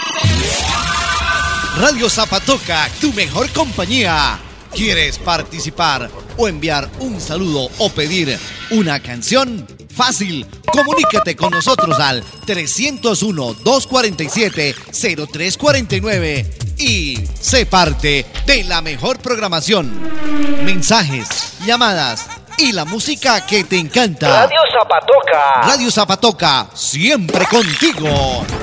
Radio Zapatoca, tu mejor compañía. ¿Quieres participar o enviar un saludo o pedir una canción? Fácil, comunícate con nosotros al 301-247-0349 y sé parte de la mejor programación. Mensajes, llamadas y la música que te encanta. Radio Zapatoca. Radio Zapatoca, siempre contigo.